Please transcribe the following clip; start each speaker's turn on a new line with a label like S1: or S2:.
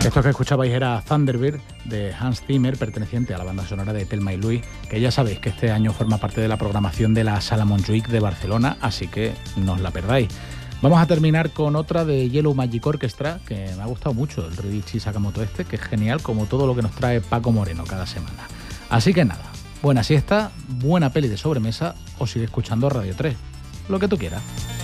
S1: Esto que escuchabais era Thunderbird de Hans Zimmer, perteneciente a la banda sonora de Thelma y Louise, que ya sabéis que este año forma parte de la programación de la Sala Montjuïc de Barcelona, así que no os la perdáis. Vamos a terminar con otra de Yellow Magic Orchestra, que me ha gustado mucho, el Ryuichi Sakamoto que es genial, como todo lo que nos trae Paco Moreno cada semana. Así que nada, buena siesta, buena peli de sobremesa o sigue escuchando Radio 3, lo que tú quieras.